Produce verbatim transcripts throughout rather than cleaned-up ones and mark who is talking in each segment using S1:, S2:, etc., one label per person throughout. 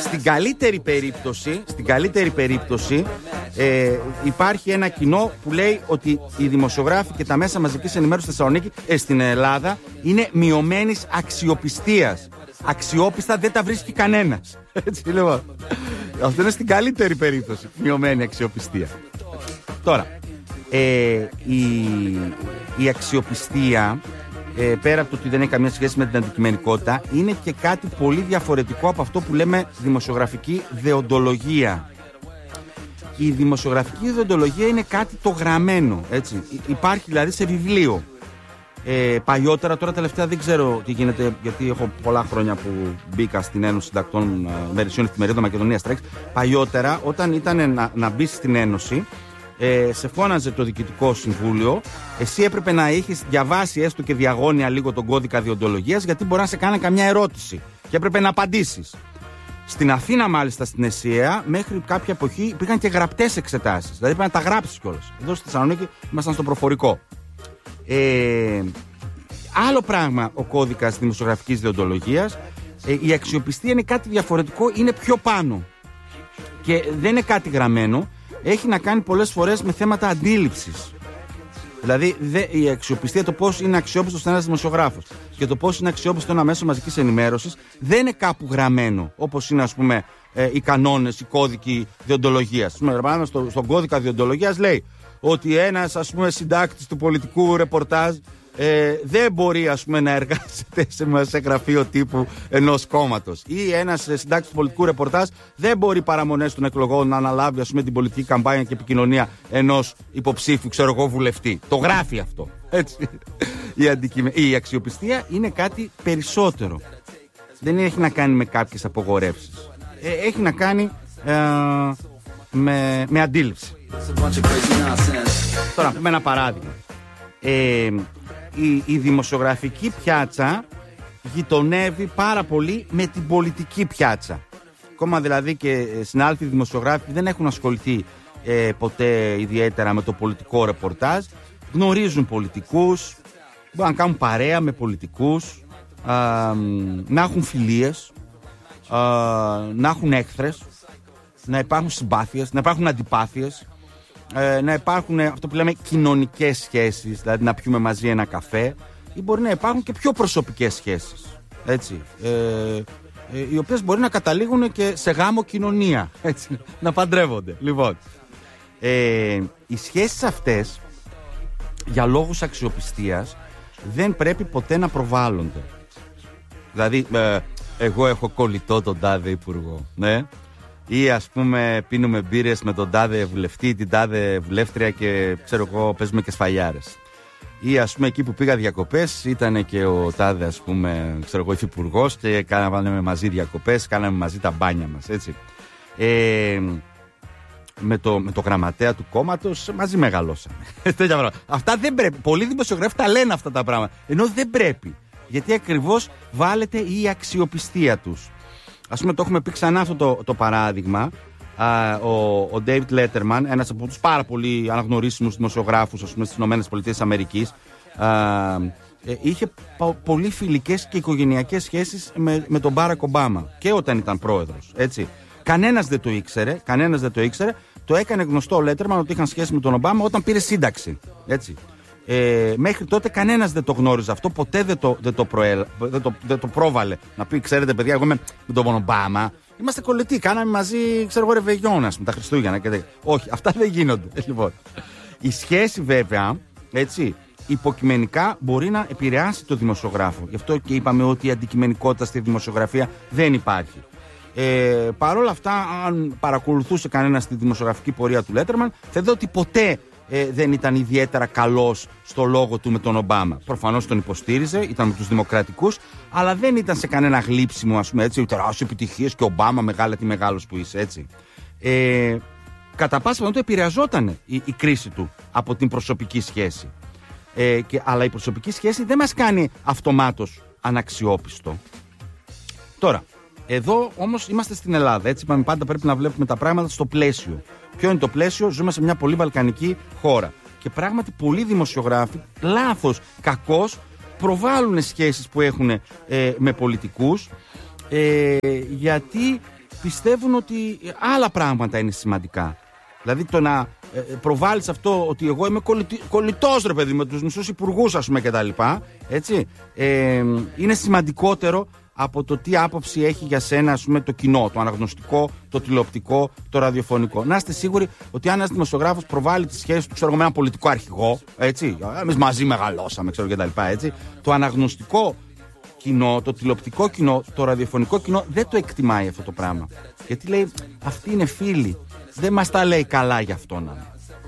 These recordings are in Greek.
S1: Στην καλύτερη περίπτωση, στην καλύτερη περίπτωση ε, υπάρχει ένα κοινό που λέει ότι οι δημοσιογράφοι και τα μέσα μαζικής ενημέρωσης στη Θεσσαλονίκη, ε, στην Ελλάδα, είναι μειωμένης αξιοπιστίας. Αξιόπιστα δεν τα βρίσκει κανένας. Έτσι λοιπόν. Αυτό είναι στην καλύτερη περίπτωση. Μειωμένη αξιοπιστία. Τώρα, ε, η, η αξιοπιστία, ε, πέρα από το ότι δεν έχει καμία σχέση με την αντικειμενικότητα, είναι και κάτι πολύ διαφορετικό από αυτό που λέμε δημοσιογραφική δεοντολογία. Η δημοσιογραφική δεοντολογία είναι κάτι το γραμμένο, έτσι. Υπάρχει δηλαδή σε βιβλίο. Ε, παλιότερα, τώρα τελευταία δεν ξέρω τι γίνεται, γιατί έχω πολλά χρόνια που μπήκα στην Ένωση Συντακτών Μερισιών Εφημερίδων Μακεδονίας Τρέξ. Παλιότερα, όταν ήταν να, να μπει στην Ένωση, ε, σε φώναζε το Διοικητικό Συμβούλιο, εσύ έπρεπε να έχεις διαβάσει έστω και διαγώνια λίγο τον κώδικα διοντολογίας, γιατί μπορεί να σε κάνει καμιά ερώτηση και έπρεπε να απαντήσεις. Στην Αθήνα, μάλιστα στην ΕΣΥΑ, μέχρι κάποια εποχή υπήρχαν και γραπτές εξετάσεις. Δηλαδή πρέπει να τα γράψεις κιόλας. Εδώ στη Θεσσαλονίκη ήμασταν στο προφορικό. Ε, άλλο πράγμα ο κώδικας δημοσιογραφικής δεοντολογίας. Ε, η αξιοπιστία είναι κάτι διαφορετικό, είναι πιο πάνω. Και δεν είναι κάτι γραμμένο. Έχει να κάνει πολλές φορές με θέματα αντίληψης. Δηλαδή δε, η αξιοπιστία, το πώς είναι αξιόπιστος ένας δημοσιογράφος και το πώς είναι αξιόπιστο ένα μέσο μαζικής ενημέρωσης, δεν είναι κάπου γραμμένο. Όπως είναι, ας πούμε, ε, οι κανόνες, οι κώδικοι διοντολογίας. Στο, στον κώδικα διοντολογίας λέει ότι ένας, ας πούμε, συντάκτης του πολιτικού ρεπορτάζ ε, δεν μπορεί, ας πούμε, να εργάζεται σε, σε γραφείο τύπου ενός κόμματος, ή ένας συντάκτης του πολιτικού ρεπορτάζ δεν μπορεί παραμονές των εκλογών να αναλάβει, ας πούμε, την πολιτική καμπάνια και επικοινωνία ενός υποψήφιου, ξέρω εγώ, βουλευτή. Το γράφει αυτό. Έτσι. Η, αντικειμε... η αξιοπιστία είναι κάτι περισσότερο. Δεν έχει να κάνει με κάποιες απογορεύσεις. Ε, έχει να κάνει ε, με, με αντίληψη. Τώρα, πούμε ένα παράδειγμα. Ε, η, η δημοσιογραφική πιάτσα γειτονεύει πάρα πολύ με την πολιτική πιάτσα. Ακόμα δηλαδή και συνάδελφοι δημοσιογράφοι δεν έχουν ασχοληθεί ε, ποτέ ιδιαίτερα με το πολιτικό ρεπορτάζ. Γνωρίζουν πολιτικούς, μπορούν να κάνουν παρέα με πολιτικούς, α, να έχουν φιλίες, α, να έχουν έχθρες, να υπάρχουν συμπάθειες, να υπάρχουν αντιπάθειες, ε, να υπάρχουν αυτό που λέμε κοινωνικές σχέσεις, δηλαδή να πιούμε μαζί ένα καφέ, ή μπορεί να υπάρχουν και πιο προσωπικές σχέσεις, έτσι, ε, ε, οι οποίες μπορεί να καταλήγουν και σε γάμο κοινωνία, έτσι, να παντρεύονται. Λοιπόν, ε, οι σχέσεις αυτές για λόγους αξιοπιστίας δεν πρέπει ποτέ να προβάλλονται. Δηλαδή, ε, εγώ έχω κολλητό τον τάδε υπουργό, ναι, ή ας πούμε πίνουμε μπύρες με τον τάδε βουλευτή, την τάδε βουλεύτρια και ξέρω εγώ παίζουμε και σφαλιάρες. Ή ας πούμε εκεί που πήγα διακοπές ήταν και ο τάδε, ας πούμε, ξέρω εγώ, υφυπουργός και κάναμε μαζί διακοπές, κάναμε μαζί τα μπάνια μας, έτσι. Ε, με, το, με το γραμματέα του κόμματος μαζί μεγαλώσαμε. Αυτά δεν πρέπει. Πολλοί δημοσιογράφοι τα λένε αυτά τα πράγματα. Ενώ δεν πρέπει. Γιατί ακριβώς βάλετε η αξιοπιστία τους. Ας πούμε, το έχουμε πει ξανά αυτό το, το παράδειγμα. Α, ο, ο David Letterman, ένας από τους πάρα πολύ αναγνωρίσιμους δημοσιογράφους, ας πούμε, στις Ηνωμένες Πολιτείες Αμερικής, α, ε, είχε πο, πολύ φιλικές και οικογενειακές σχέσεις με, με τον Μπάρακ Ομπάμα και όταν ήταν πρόεδρος, έτσι. Κανένας δεν το ήξερε, κανένας δεν το ήξερε. Το έκανε γνωστό ο Letterman ότι είχαν σχέση με τον Ομπάμα όταν πήρε σύνταξη, έτσι. Ε, μέχρι τότε κανένας δεν το γνώριζε αυτό, ποτέ δεν το, δεν το, προέλα, δεν το, δεν το πρόβαλε. Να πει, ξέρετε παιδιά, εγώ με, με τον Ομπάμα είμαστε κολλητοί, κάναμε μαζί, ξέρω εγώ, ρεβεγιόν, ας πούμε, τα Χριστούγεννα και τέτοια. Όχι, αυτά δεν γίνονται. Λοιπόν, η σχέση βέβαια, έτσι, υποκειμενικά μπορεί να επηρεάσει το δημοσιογράφο. Γι' αυτό και είπαμε ότι η αντικειμενικότητα στη δημοσιογραφία δεν υπάρχει. Ε, Παρ' όλα αυτά, αν παρακολουθούσε κανένας τη δημοσιογραφική πορεία του Letterman, θα δει ότι ποτέ ε, δεν ήταν ιδιαίτερα καλός στο λόγο του με τον Ομπάμα. Προφανώς τον υποστήριζε, ήταν με τους δημοκρατικούς, αλλά δεν ήταν σε κανένα γλύψιμο, ας πούμε, έτσι, τεράστιες επιτυχίες και Ομπάμα, μεγάλα τι μεγάλος που είσαι, έτσι. Ε, κατά πάσα πιθανότητα επηρεαζόταν η, η κρίση του από την προσωπική σχέση. Ε, και, αλλά η προσωπική σχέση δεν μας κάνει αυτομάτως αναξιόπιστο. Τώρα, εδώ όμως είμαστε στην Ελλάδα, έτσι, είπαμε πάντα πρέπει να βλέπουμε τα πράγματα στο πλαίσιο. Ποιο είναι το πλαίσιο? Ζούμε σε μια πολύ βαλκανική χώρα. Και πράγματι πολλοί δημοσιογράφοι, λάθος, κακώς, προβάλλουν σχέσεις που έχουν ε, με πολιτικούς, ε, γιατί πιστεύουν ότι άλλα πράγματα είναι σημαντικά. Δηλαδή το να ε, προβάλλεις αυτό ότι εγώ είμαι κολλητή, κολλητός ρε παιδί με τους μισούς υπουργούς ας πούμε και τα λοιπά, έτσι, ε, είναι σημαντικότερο από το τι άποψη έχει για σένα ας πούμε το κοινό, το αναγνωστικό, το τηλεοπτικό, το ραδιοφωνικό. Να είστε σίγουροι ότι αν ένας δημοσιογράφος προβάλλει τις σχέσεις του ξέρω με έναν πολιτικό αρχηγό, έτσι, εμείς μαζί μεγαλώσαμε ξέρω και τα λοιπά, έτσι, το αναγνωστικό κοινό, το τηλεοπτικό κοινό, το ραδιοφωνικό κοινό δεν το εκτιμάει αυτό το πράγμα. Γιατί λέει αυτοί είναι φίλοι. Δεν μας τα λέει καλά γι' αυτό να.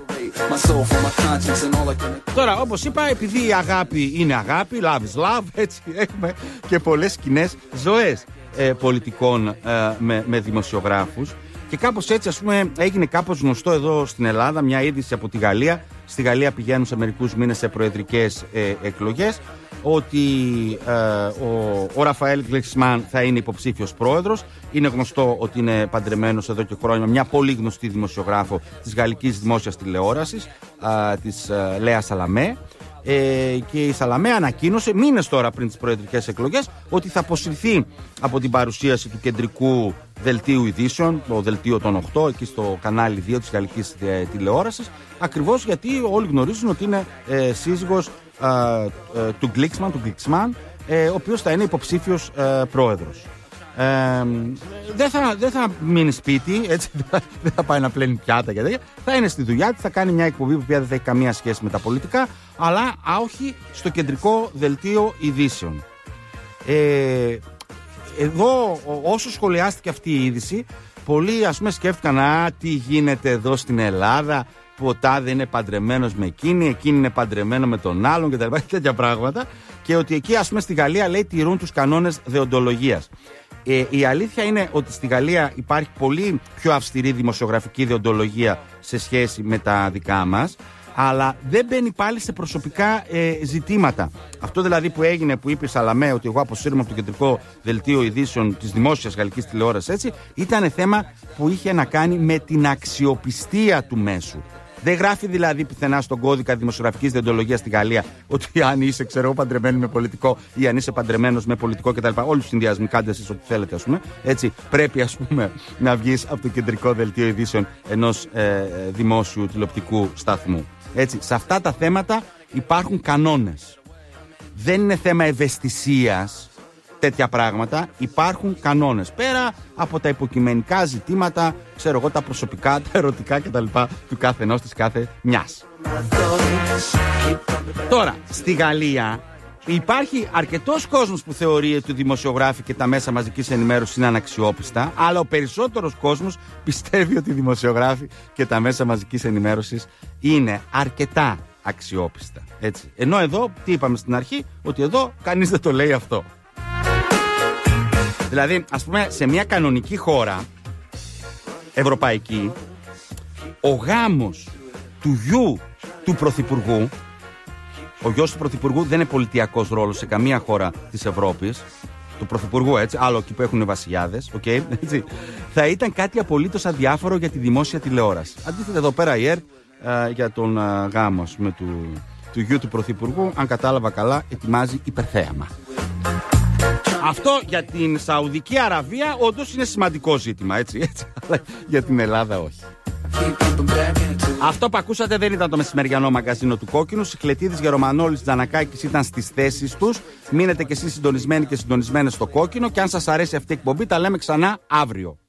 S1: Τώρα όπως είπα, επειδή η αγάπη είναι αγάπη, love is love, έτσι έχουμε και πολλές κοινές ζωές ε, πολιτικών ε, με, με δημοσιογράφους. Και κάπως έτσι ας πούμε έγινε κάπως γνωστό εδώ στην Ελλάδα μια είδηση από τη Γαλλία. Στη Γαλλία πηγαίνουν σε μερικούς μήνες σε προεδρικές ε, εκλογές, ότι ε, ο, ο Ραφαέλ Γκλίξμαν θα είναι υποψήφιος πρόεδρος. Είναι γνωστό ότι είναι παντρεμένος εδώ και χρόνια μια πολύ γνωστή δημοσιογράφο της γαλλικής δημόσιας τηλεόρασης, ε, της ε, Λέα Σαλαμέ. Ε, και η Σαλαμέ ανακοίνωσε μήνες τώρα πριν τις προεδρικές εκλογές ότι θα αποσυρθεί από την παρουσίαση του κεντρικού δελτίου ειδήσεων, το δελτίο των οκτώ, εκεί στο κανάλι δύο της γαλλικής ε, τηλεόρασης, ακριβώς γιατί όλοι γνωρίζουν ότι είναι ε, σύζυγος ε, ε, του Γκλίξμαν, του Γκλίξμαν ε, ο οποίος θα είναι υποψήφιος ε, πρόεδρος. Ε, δεν, θα, δεν θα μείνει σπίτι, έτσι, δεν θα πάει να πλένει πιάτα και τέτοια. Θα είναι στη δουλειά της, θα κάνει μια εκπομπή που δεν θα έχει καμία σχέση με τα πολιτικά, αλλά όχι στο κεντρικό δελτίο ειδήσεων. Ε, εδώ, όσο σχολιάστηκε αυτή η είδηση, πολλοί ας πούμε σκέφτηκαν, α, τι γίνεται εδώ στην Ελλάδα, που ο τάδε είναι παντρεμένος με εκείνη, εκείνη είναι παντρεμένο με τον άλλον και τα λοιπά, τέτοια πράγματα. Και ότι εκεί ας πούμε στη Γαλλία λέει τηρούν τους κανόνες δεοντολογίας. Ε, η αλήθεια είναι ότι στη Γαλλία υπάρχει πολύ πιο αυστηρή δημοσιογραφική δεοντολογία σε σχέση με τα δικά μας, αλλά δεν μπαίνει πάλι σε προσωπικά ε, ζητήματα. Αυτό δηλαδή που έγινε, που είπε η Σαλαμέ, ότι εγώ αποσύρουμε από το κεντρικό δελτίο ειδήσεων της δημόσιας γαλλικής τηλεόρασης, έτσι, ήταν θέμα που είχε να κάνει με την αξιοπιστία του μέσου. Δεν γράφει δηλαδή πουθενά στον κώδικα δημοσιογραφικής δεοντολογίας στη Γαλλία ότι αν είσαι, ξέρω, παντρεμένη με πολιτικό ή αν είσαι παντρεμένος με πολιτικό κτλ. Όλους τους συνδυασμοί, κάντε εσείς ό,τι θέλετε, ας πούμε. Έτσι, πρέπει, ας πούμε, να βγεις από το κεντρικό δελτίο ειδήσεων ενός ε, δημόσιου τηλεοπτικού σταθμού. Έτσι, σε αυτά τα θέματα υπάρχουν κανόνες. Δεν είναι θέμα ευαισθησίας τέτοια πράγματα, υπάρχουν κανόνες. Πέρα από τα υποκειμενικά ζητήματα, ξέρω εγώ, τα προσωπικά, τα ερωτικά κτλ. Του κάθε ενός της κάθε μιας. Τώρα, στη Γαλλία υπάρχει αρκετός κόσμος που θεωρεί ότι οι δημοσιογράφοι και τα μέσα μαζικής ενημέρωσης είναι αναξιόπιστα, αλλά ο περισσότερος κόσμος πιστεύει ότι οι δημοσιογράφοι και τα μέσα μαζικής ενημέρωσης είναι αρκετά αξιόπιστα. Έτσι. Ενώ εδώ, τι είπαμε στην αρχή, ότι εδώ κανείς δεν το λέει αυτό. Δηλαδή, ας πούμε, σε μια κανονική χώρα ευρωπαϊκή, ο γάμος του γιου του πρωθυπουργού, ο γιος του πρωθυπουργού δεν είναι πολιτιακός ρόλος σε καμία χώρα της Ευρώπης, του πρωθυπουργού, έτσι, άλλο εκεί που έχουν βασιλιάδες, okay, έτσι, θα ήταν κάτι απολύτως αδιάφορο για τη δημόσια τηλεόραση. Αντίθετα, εδώ πέρα η ΕΡΤ α, για τον α, γάμο, ας πούμε, του, του γιου του πρωθυπουργού, αν κατάλαβα καλά, ετοιμάζει υπερθέαμα. Αυτό για την Σαουδική Αραβία όντως είναι σημαντικό ζήτημα, έτσι, έτσι, αλλά για την Ελλάδα όχι. Αυτό που ακούσατε δεν ήταν το μεσημεριανό μαγκαζίνο του Κόκκινου. Σιχλετίδης, Γερομανόλης, Τζανακάκης ήταν στις θέσεις τους. Μείνετε και εσείς συντονισμένοι και συντονισμένες στο Κόκκινο. Και αν σας αρέσει αυτή η εκπομπή, τα λέμε ξανά αύριο.